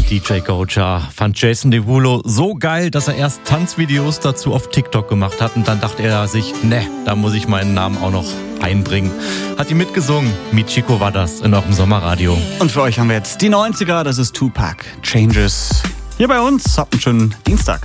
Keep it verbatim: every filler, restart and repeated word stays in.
D J Goja fand Jason Derulo so geil, dass er erst Tanzvideos dazu auf TikTok gemacht hat und dann dachte er sich, ne, da muss ich meinen Namen auch noch einbringen. Hat ihn mitgesungen. Michiko war das in eurem Sommerradio. Und für euch haben wir jetzt die neunziger, das ist Tupac, Changes. Hier bei uns, habt einen schönen Dienstag.